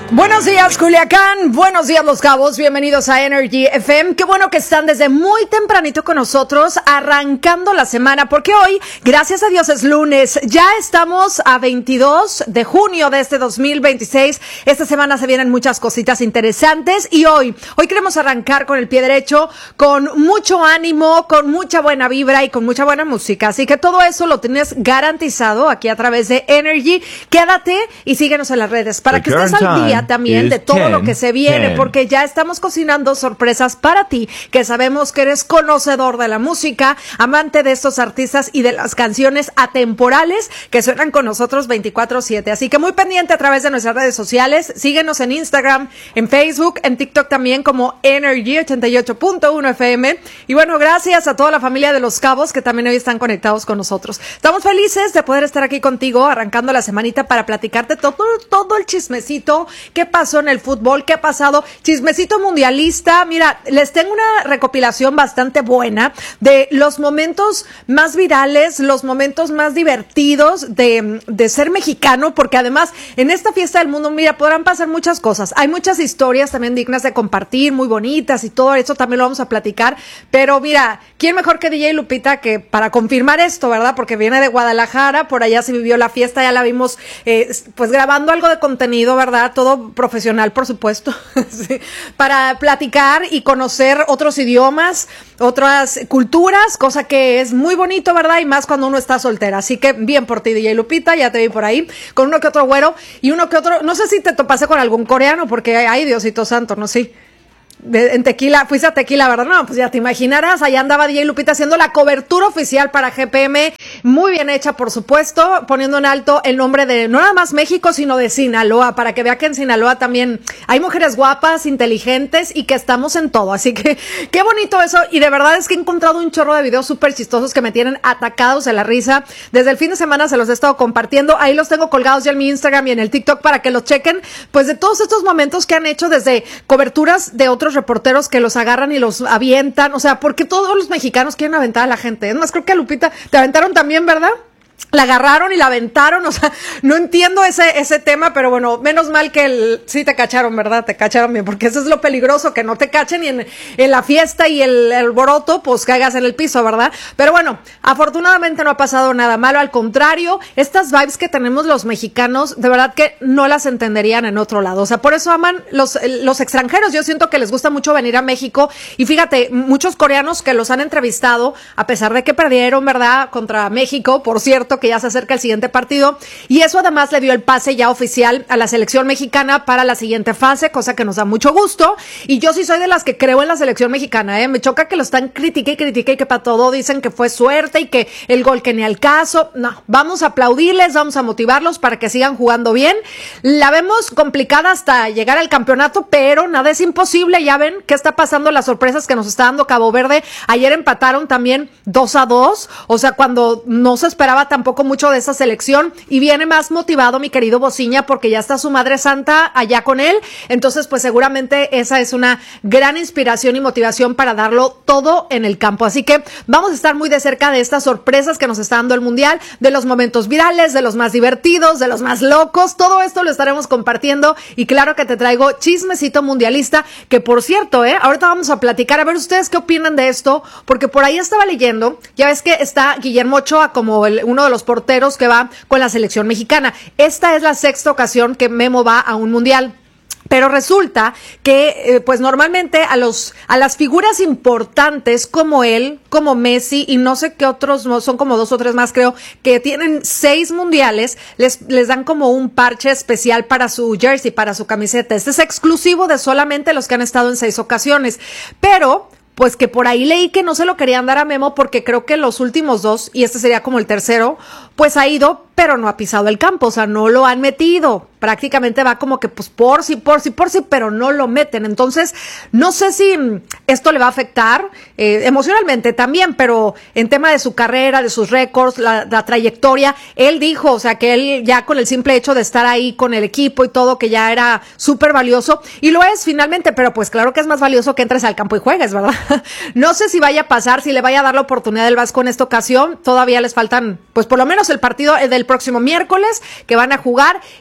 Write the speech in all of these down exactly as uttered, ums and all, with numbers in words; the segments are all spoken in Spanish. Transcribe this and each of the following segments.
Buenos días, Culiacán. Buenos días, Los Cabos. Bienvenidos a Energy F M. Qué bueno que están desde muy tempranito con nosotros, arrancando la semana, porque hoy, gracias a Dios, es lunes. Ya estamos a veintidós de junio de este dos mil veintiséis. Esta semana se vienen muchas cositas interesantes y hoy, hoy queremos arrancar con el pie derecho, con mucho ánimo, con mucha buena vibra y con mucha buena música. Así que todo eso lo tienes garantizado aquí a través de Energy. Quédate y síguenos en las redes para que estés al día también de todo lo que se viene, porque ya estamos cocinando sorpresas para ti, que sabemos que eres conocedor de la música, amante de estos artistas y de las canciones atemporales que suenan con nosotros veinticuatro siete. Así que muy pendiente a través de nuestras redes sociales. Síguenos en Instagram, en Facebook, en TikTok también como Energy ochenta y ocho punto uno F M. Y bueno, gracias a toda la familia de Los Cabos que también hoy están conectados con nosotros. Estamos felices de poder estar aquí contigo arrancando la semanita para platicarte todo, todo el chismecito. ¿Qué pasó en el fútbol? ¿Qué ha pasado? Chismecito mundialista. Mira, les tengo una recopilación bastante buena de los momentos más virales, los momentos más divertidos de, de ser mexicano, porque además en esta fiesta del mundo, mira, podrán pasar muchas cosas. Hay muchas historias también dignas de compartir, muy bonitas y todo eso también lo vamos a platicar. Pero mira, ¿quién mejor que D J Lupita que para confirmar esto, verdad? Porque viene de Guadalajara, por allá se vivió la fiesta, ya la vimos eh, pues grabando algo de contenido, ¿verdad? Todo profesional, por supuesto, sí, para platicar y conocer otros idiomas, otras culturas, cosa que es muy bonito, ¿verdad? Y más cuando uno está soltera. Así que bien por ti, D J Lupita, ya te vi por ahí, con uno que otro güero y uno que otro, no sé si te topaste con algún coreano, porque ay, Diosito santo, no sé. De, en Tequila, fuiste a Tequila, ¿verdad? No, pues ya te imaginarás, allá andaba D J Lupita haciendo la cobertura oficial para G P M, muy bien hecha, por supuesto, poniendo en alto el nombre de no nada más México, sino de Sinaloa, para que vea que en Sinaloa también hay mujeres guapas, inteligentes y que estamos en todo, así que qué bonito eso, y de verdad es que he encontrado un chorro de videos súper chistosos que me tienen atacados de la risa. Desde el fin de semana se los he estado compartiendo, ahí los tengo colgados ya en mi Instagram y en el TikTok para que los chequen, pues de todos estos momentos que han hecho desde coberturas de otros reporteros que los agarran y los avientan, o sea, porque todos los mexicanos quieren aventar a la gente. Es más, creo que a Lupita te aventaron también, ¿verdad? La agarraron y la aventaron, o sea, no entiendo ese ese tema, pero bueno, menos mal que el, sí te cacharon, ¿verdad? Te cacharon bien, porque eso es lo peligroso, que no te cachen y en, en la fiesta y el, el alboroto, pues caigas en el piso, ¿verdad? Pero bueno, afortunadamente no ha pasado nada malo, al contrario, estas vibes que tenemos los mexicanos, de verdad que no las entenderían en otro lado, o sea, por eso aman los, los extranjeros, yo siento que les gusta mucho venir a México, y fíjate, muchos coreanos que los han entrevistado, a pesar de que perdieron, ¿verdad? Contra México, por cierto, que ya se acerca el siguiente partido, y eso además le dio el pase ya oficial a la selección mexicana para la siguiente fase, cosa que nos da mucho gusto, y yo sí soy de las que creo en la selección mexicana, ¿eh? Me choca que lo están critique y critique y que para todo dicen que fue suerte y que el gol que ni al caso. No, vamos a aplaudirles, vamos a motivarlos para que sigan jugando bien. La vemos complicada hasta llegar al campeonato, pero nada es imposible. Ya ven qué está pasando, las sorpresas que nos está dando Cabo Verde. Ayer empataron también dos a dos, o sea, cuando no se esperaba tampoco mucho de esa selección, y viene más motivado mi querido Bociña porque ya está su madre santa allá con él, entonces pues seguramente esa es una gran inspiración y motivación para darlo todo en el campo, así que vamos a estar muy de cerca de estas sorpresas que nos está dando el Mundial, de los momentos virales, de los más divertidos, de los más locos, todo esto lo estaremos compartiendo, y claro que te traigo chismecito mundialista, que por cierto, eh, ahorita vamos a platicar, a ver ustedes qué opinan de esto, porque por ahí estaba leyendo, ya ves que está Guillermo Ochoa como el, uno de los porteros que va con la selección mexicana. Esta es la sexta ocasión que Memo va a un mundial. Pero resulta que, eh, pues normalmente a los a las figuras importantes como él, como Messi y no sé qué otros, no, son como dos o tres más creo, que tienen seis mundiales, les les dan como un parche especial para su jersey, para su camiseta. Este es exclusivo de solamente los que han estado en seis ocasiones. Pero pues que por ahí leí que no se lo querían dar a Memo porque creo que los últimos dos, y este sería como el tercero, pues ha ido, pero no ha pisado el campo, o sea, no lo han metido. Prácticamente va como que pues por sí, por sí, por sí, pero no lo meten. Entonces, no sé si esto le va a afectar eh, emocionalmente también, pero en tema de su carrera, de sus récords, la, la trayectoria, él dijo, o sea, que él ya con el simple hecho de estar ahí con el equipo y todo, que ya era súper valioso, y lo es finalmente, pero pues claro que es más valioso que entres al campo y juegues, ¿verdad? No sé si vaya a pasar, si le vaya a dar la oportunidad del Vasco en esta ocasión, todavía les faltan, pues por lo menos el partido del próximo miércoles, que van a jugar, y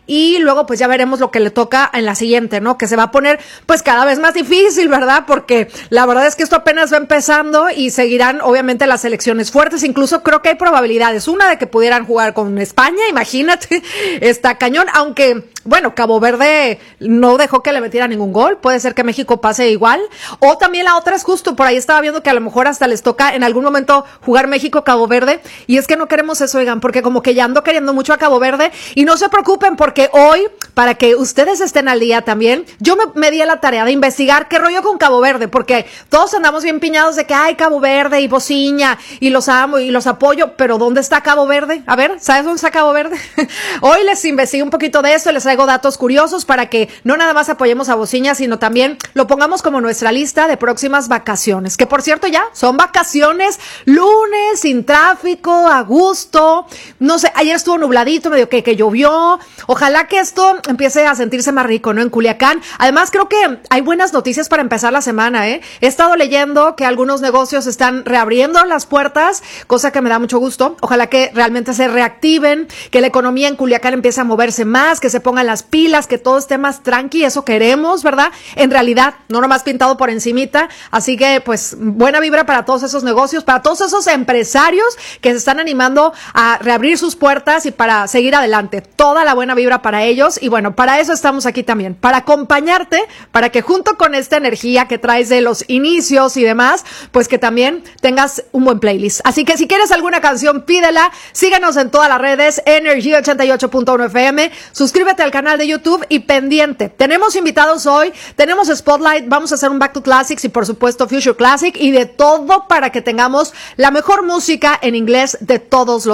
luego pues ya veremos lo que le toca en la siguiente, ¿no? Que se va a poner pues cada vez más difícil, ¿verdad? Porque la verdad es que esto apenas va empezando y seguirán obviamente las selecciones fuertes, incluso creo que hay probabilidades, una de que pudieran jugar con España, imagínate, está cañón, aunque bueno, Cabo Verde no dejó que le metiera ningún gol, puede ser que México pase igual, o también la otra es justo, por ahí estaba viendo que a lo mejor hasta les toca en algún momento jugar México-Cabo Verde, y es que no queremos eso, oigan, porque como que ya ando queriendo mucho a Cabo Verde, y no se preocupen porque hoy, para que ustedes estén al día también, yo me, me di a la tarea de investigar qué rollo con Cabo Verde, porque todos andamos bien piñados de que hay Cabo Verde y Bociña, y los amo y los apoyo, pero ¿dónde está Cabo Verde? A ver, ¿sabes dónde está Cabo Verde? Hoy les investigué un poquito de esto, les traigo datos curiosos para que no nada más apoyemos a Bociña, sino también lo pongamos como nuestra lista de próximas vacaciones, que por cierto ya son vacaciones, lunes, sin tráfico, a gusto, no sé, ayer estuvo nubladito, medio que, que llovió, ojalá que esto empiece a sentirse más rico, ¿no? En Culiacán, además creo que hay buenas noticias para empezar la semana, ¿eh? He estado leyendo que algunos negocios están reabriendo las puertas, cosa que me da mucho gusto, ojalá que realmente se reactiven, que la economía en Culiacán empiece a moverse más, que se pongan las pilas, que todo esté más tranqui, eso queremos, ¿verdad? En realidad, no nomás pintado por encimita, así que pues buena vibra para todos esos negocios, para todos esos empresarios que se están animando a reabrir sus puertas y para seguir adelante, toda la buena vibra para ellos, y bueno, para eso estamos aquí también, para acompañarte, para que junto con esta energía que traes de los inicios y demás, pues que también tengas un buen playlist, así que si quieres alguna canción, pídela, síguenos en todas las redes, Energy ochenta y ocho punto uno F M, suscríbete al canal de YouTube y pendiente. Tenemos invitados hoy, tenemos Spotlight, vamos a hacer un Back to Classics y por supuesto Future Classic y de todo para que tengamos la mejor música en inglés de todos los